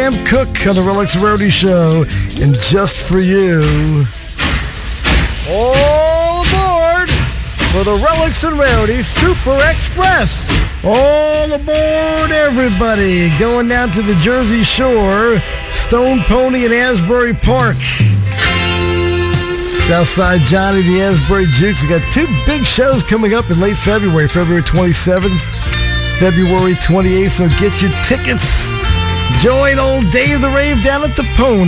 Sam Cooke on the Relics Roadie Show. And just for you, all aboard for the Relics and Rowdy Super Express. All aboard, everybody. Going down to the Jersey Shore, Stone Pony and Asbury Park. Southside Johnny, the Asbury Jukes. We got two big shows coming up in late February. February 27th, February 28th. So get your tickets. Join old Dave the Rave down at the Pony.